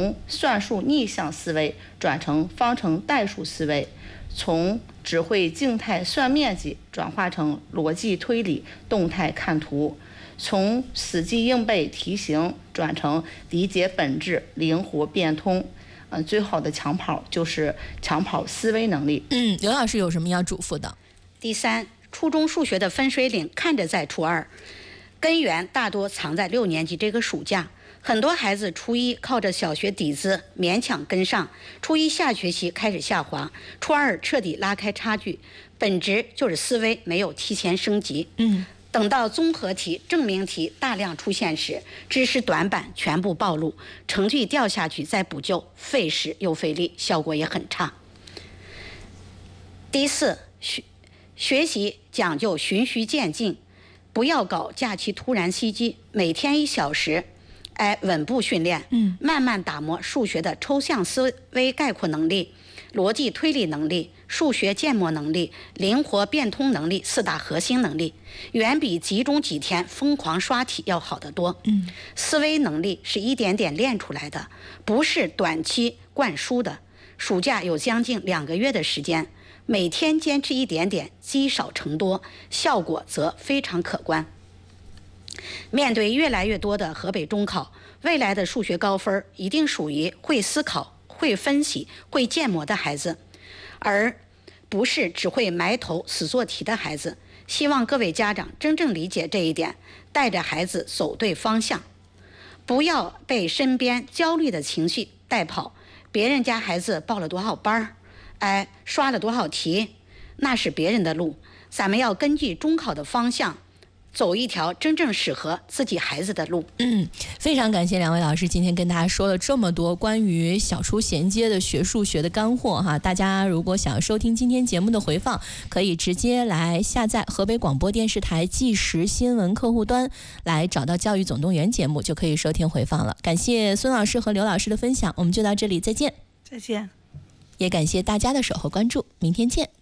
从算术逆向思维转成方程代数思维，从只会静态算面积转化成逻辑推理动态看图，从死记硬背题型转成理解本质灵活变通。最好的抢跑就是抢跑思维能力。 刘老师有什么要嘱咐的？ 第三，初中数学的分水岭看着在初二，根源大多藏在6年级这个暑假。很多孩子初一靠着小学底子勉强跟上，初一下学期开始下滑，初二彻底拉开差距，本质就是思维没有提前升级。等到综合题、证明题大量出现时，知识短板全部暴露，成绩掉下去再补救，费时又费力，效果也很差。第四，学习讲究循序渐进，不要搞假期突然袭击，每天1小时，稳步训练，慢慢打磨数学的抽象思维概括能力、逻辑推理能力、数学建模能力、灵活变通能力4大核心能力，远比集中几天疯狂刷题要好得多。思维能力是一点点练出来的，不是短期灌输的。暑假有将近2个月的时间，每天坚持一点点，积少成多，效果则非常可观。面对越来越多的河北中考，未来的数学高分一定属于会思考、会分析、会建模的孩子，而不是只会埋头死做题的孩子。希望各位家长真正理解这一点，带着孩子走对方向，不要被身边焦虑的情绪带跑。别人家孩子报了多少班，刷了多少题，那是别人的路，咱们要根据中考的方向走一条真正适合自己孩子的路。 非常感谢2位老师今天跟大家说了这么多关于小初衔接的学数学的干货哈。大家如果想收听今天节目的回放，可以直接来下载河北广播电视台即时新闻客户端，来找到教育总动员节目，就可以收听回放了。感谢孙老师和刘老师的分享，我们就到这里，再见。 再见。 也感谢大家的守候关注，明天见。